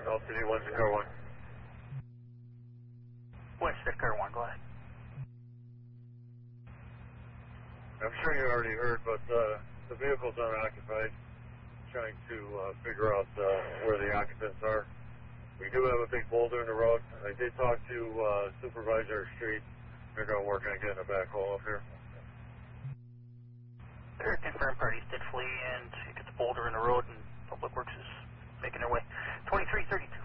Altitude 1 to car 1. Winston, car 1, go ahead. I'm sure you already heard, but the vehicle's unoccupied. Trying to figure out where the occupants are. We do have a big boulder in the road. I did talk to Supervisor Street. They're going to work on getting a backhoe up here. They're confirmed parties did flee and get the boulder in the road, and Public Works is making their way. 2332.